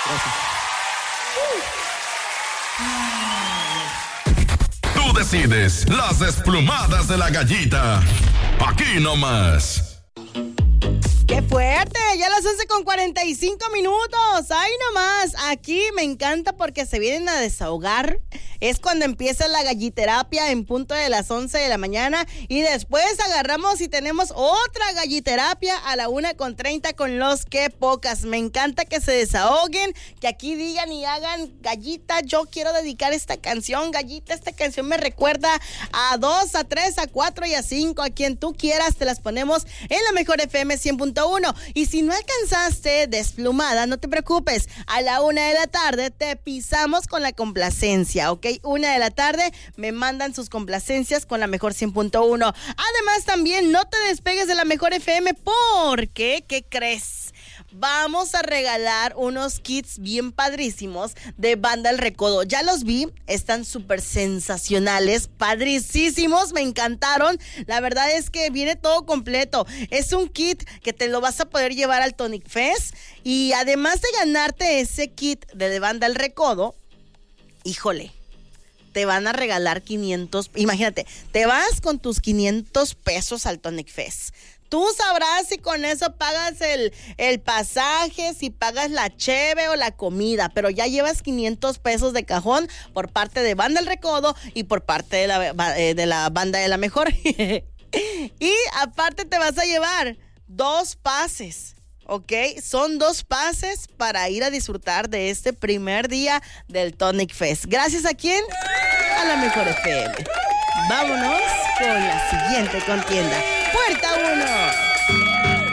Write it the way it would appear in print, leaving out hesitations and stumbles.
Tú decides, las desplumadas de la gallita. Aquí nomás. ¡Qué fuerte! Ya las 11:45. ¡Ay, nomás! Aquí me encanta porque se vienen a desahogar. Es cuando empieza la galliterapia en punto de las 11 de la mañana. Y después agarramos y tenemos otra galliterapia a la 1:30 con los que pocas. Me encanta que se desahoguen, que aquí digan y hagan: Gallita, yo quiero dedicar esta canción. Gallita, esta canción me recuerda a 2, a 3, a 4 y a 5. A quien tú quieras, te las ponemos en la Mejor FM 100.1. Y si no alcanzaste desplumada, no te preocupes. A la 1 de la tarde te pisamos con la complacencia, ¿ok? 1 de la tarde me mandan sus complacencias con la Mejor 100.1. Además, también no te despegues de la Mejor FM porque, ¿qué crees? Vamos a regalar unos kits bien padrísimos de Banda El Recodo. Ya los vi, están súper sensacionales, padricísimos, me encantaron. La verdad es que viene todo completo. Es un kit que te lo vas a poder llevar al Tonic Fest. Y además de ganarte ese kit de Banda El Recodo, híjole, te van a regalar 500. Imagínate, te vas con tus 500 pesos al Tonic Fest. Tú sabrás si con eso pagas el pasaje, si pagas la cheve o la comida, pero ya llevas 500 pesos de cajón por parte de Banda El Recodo y por parte de la Banda de la Mejor. Y aparte te vas a llevar 2 pases, ¿ok? Son 2 pases para ir a disfrutar de este primer día del Tonic Fest. ¿Gracias a quién? A la Mejor FM. Vámonos con la siguiente contienda. Puerta 1.